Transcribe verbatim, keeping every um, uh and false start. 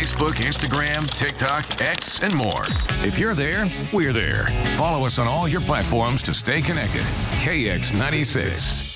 Facebook, Instagram, TikTok, X, and more. If you're there, we're there. Follow us on all your platforms to stay connected. K X ninety-six.